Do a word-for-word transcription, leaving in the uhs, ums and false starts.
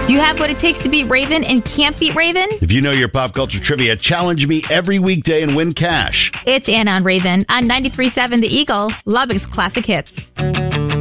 Do you have what it takes to beat Raven and can't beat Raven? If you know your pop culture trivia, challenge me every weekday and win cash. It's Anna on Raven on ninety-three point seven The Eagle, Lubbock's Classic Hits.